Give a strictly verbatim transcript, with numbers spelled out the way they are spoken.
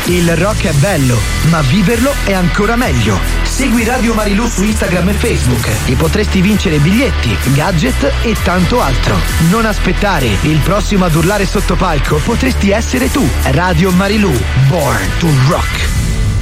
Il rock è bello, ma viverlo è ancora meglio. Segui Radio Marilù su Instagram e Facebook e potresti vincere biglietti, gadget e tanto altro. Non aspettare, il prossimo ad urlare sotto palco potresti essere tu. Radio Marilù, Born to Rock.